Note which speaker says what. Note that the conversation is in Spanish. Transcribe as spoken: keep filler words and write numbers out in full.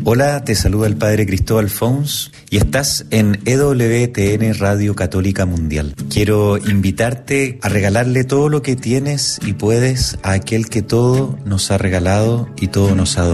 Speaker 1: Hola, te saluda el Padre Cristóbal Fons y estás en E W T N Radio Católica Mundial. Quiero invitarte a regalarle todo lo que tienes y puedes a aquel que todo nos ha regalado y todo nos ha dado.